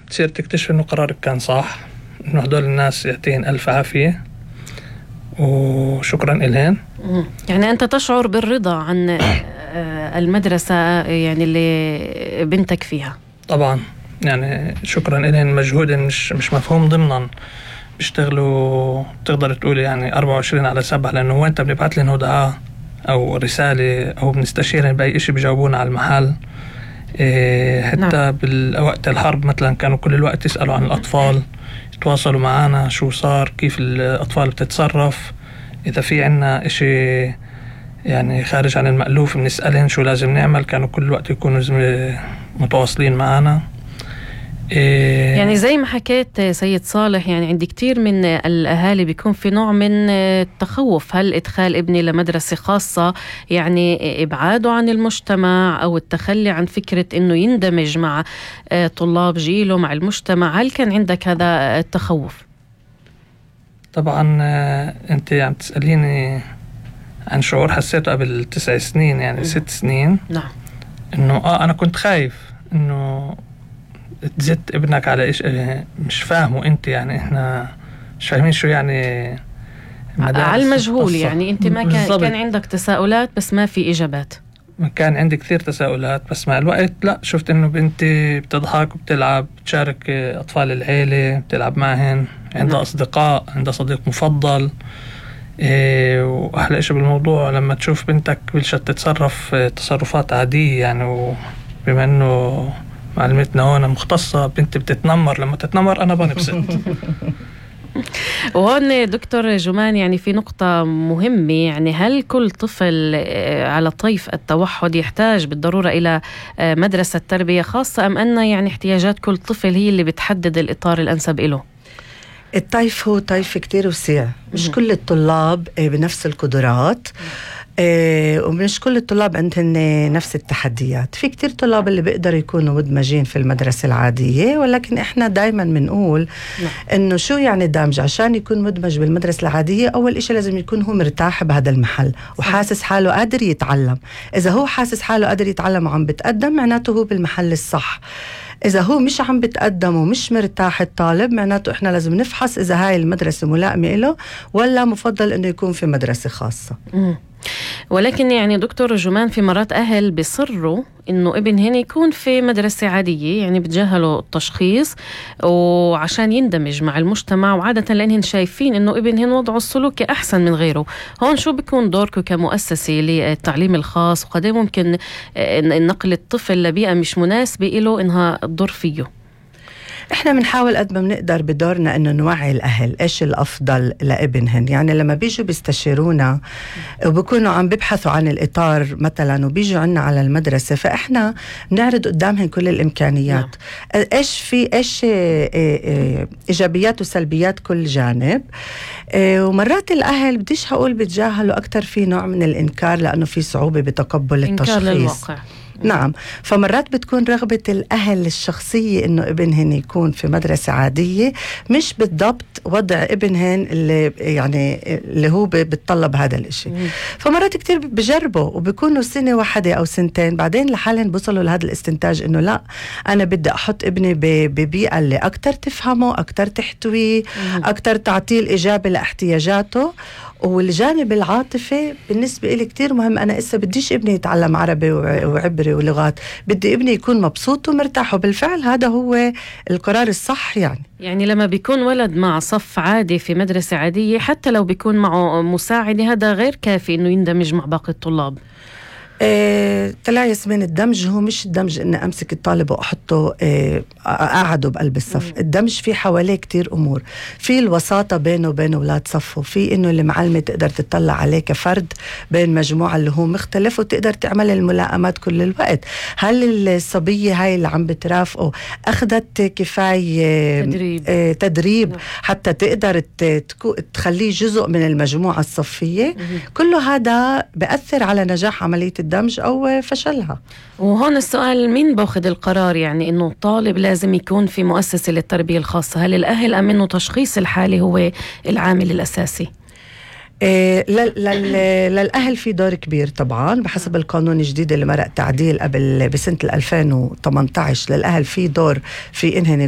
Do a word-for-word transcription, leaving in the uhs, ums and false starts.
تصير تكتشف إنه قرارك كان صح، إنه هدول الناس يعطيهم ألف عافية وشكرا إلهن. يعني أنت تشعر بالرضا عن المدرسة يعني اللي بنتك فيها؟ طبعا، يعني شكرا إلهن، مجهود مش مش مفهوم ضمنا، بيشتغلوا تقدر تقول يعني أربعة وعشرين على سبعة، لأنه هو أنت بنبعث لهم هدعاء أو رسالة أو بنستشيرهم بأي إشي بيجاوبونا على المحل. إيه حتى نعم. بالوقت الحرب مثلا كانوا كل الوقت يسألوا عن الأطفال، يتواصلوا معنا شو صار، كيف الأطفال بتتصرف، إذا في عنا إشي يعني خارج عن المألوف بنسألهم شو لازم نعمل، كانوا كل الوقت يكونوا متواصلين معنا. إيه يعني زي ما حكيت سيد صالح، يعني عندي كتير من الأهالي بيكون في نوع من التخوف، هل إدخال ابني لمدرسة خاصة يعني إبعاده عن المجتمع أو التخلي عن فكرة إنه يندمج مع طلاب جيله مع المجتمع؟ هل كان عندك هذا التخوف؟ طبعا أنت عم تسأليني عن شعور حسيته قبل تسع سنين، يعني ست سنين. نعم. إنه آه أنا كنت خايف إنه تزت ابنك على إيش مش فاهمه أنت، يعني إحنا مش فاهمين شو يعني على المجهول. يعني أنت ما كان, كان عندك تساؤلات بس ما في إجابات. ما كان عندي كثير تساؤلات، بس مع الوقت لا، شفت إنه بنتي بتضحك وبتلعب، بتشارك أطفال العيلة، بتلعب معهن، عندها أصدقاء، عندها صديق مفضل. إيه وأحلى إشي بالموضوع لما تشوف بنتك بلشت تتصرف تصرفات عادية، يعني وبما إنه معلمتنا هون مختصة، بنتي بتتنمر، لما تتنمر أنا بنبسط. وهون دكتور جمان يعني في نقطة مهمة، يعني هل كل طفل على طيف التوحد يحتاج بالضرورة إلى مدرسة تربية خاصة، أم أن يعني احتياجات كل طفل هي اللي بتحدد الإطار الأنسب له؟ الطيف هو طيف كتير وسيع، مش كل الطلاب بنفس القدرات، إيه ومش كل الطلاب عندهم نفس التحديات. في كتير طلاب اللي بيقدروا يكونوا مدمجين في المدرسة العادية، ولكن احنا دايما بنقول انه شو يعني دمج؟ عشان يكون مدمج بالمدرسة العادية اول اشي لازم يكون هو مرتاح بهذا المحل وحاسس حاله قادر يتعلم. اذا هو حاسس حاله قادر يتعلم وعم بتقدم، معناته هو بالمحل الصح. إذا هو مش عم بتقدم ومش مرتاح الطالب، معناته إحنا لازم نفحص إذا هاي المدرسة ملائمة له ولا مفضل إنه يكون في مدرسة خاصة. مم. ولكن يعني دكتور جمان في مرات أهل بيصروا إنه ابنهن يكون في مدرسة عادية، يعني بتجاهلوا التشخيص وعشان يندمج مع المجتمع، وعادة لأنهن شايفين إنه ابنهن وضعه السلوكي أحسن من غيره. هون شو بيكون دوركم كمؤسسة للتعليم الخاص، وقد ممكن نقل الطفل لبيئة مش مناسبة له إنها تضر فيه؟ احنا بنحاول قد ما بنقدر بدورنا انه نوعي الاهل ايش الافضل لابنهن. يعني لما بيجوا بيستشيرونا وبكونوا عم بيبحثوا عن الاطار مثلا وبيجوا عنا على المدرسه، فاحنا بنعرض قدامهم كل الامكانيات، نعم. ايش في ايش ايجابيات وسلبيات كل جانب. ومرات الاهل بديش هقول بتجاهلوا، اكثر في نوع من الانكار لانه في صعوبه بتقبل التشخيص. إنكار للواقع. نعم. فمرات بتكون رغبة الأهل الشخصية إنه ابنهن يكون في مدرسة عادية، مش بالضبط وضع ابنهن اللي يعني اللي هو بيتطلب هذا الاشي. مم. فمرات كتير بجربوا وبيكونوا سنة واحدة أو سنتين، بعدين لحالهم بوصلوا لهذا الاستنتاج إنه لا، أنا بدي أحط ابني ببيئة اللي أكتر تفهمه، أكتر تحتويه، أكتر تعطيه الإجابة لاحتياجاته. والجانب العاطفي بالنسبة إلي كتير مهم. أنا إسا بديش ابني يتعلم عربي وعبري ولغات، بدي ابني يكون مبسوط ومرتاح، وبالفعل هذا هو القرار الصح. يعني يعني لما بيكون ولد مع صف عادي في مدرسة عادية، حتى لو بيكون معه مساعدة، هذا غير كافي إنه يندمج مع باقي الطلاب. إيه طلع ياسمين، الدمج هو مش الدمج إن أمسك الطالب وأحطه إيه أقعده بقلب الصف. مم. الدمج في حواليه كتير أمور، في الوساطة بينه وبين أولاد صفه، في إنه المعلمة تقدر تطلع عليه كفرد بين مجموعة اللي هو مختلف وتقدر تعمل الملائمات كل الوقت. هل الصبية هاي اللي عم بترافقه أخذت كفاية تدريب, إيه تدريب نعم. حتى تقدر تخليه جزء من المجموعة الصفية؟ مم. كل هذا بأثر على نجاح عملية الدمج أو فشلها. وهون السؤال، مين باخذ القرار؟ يعني إنه الطالب لازم يكون في مؤسسة للتربية الخاصة، هل الأهل أم إنه تشخيص الحالة هو العامل الأساسي؟ إيه للأهل في دور كبير طبعا بحسب القانون الجديد اللي مرق تعديل قبل بسنة ألفين وثمانية عشر. للأهل في دور في إنهن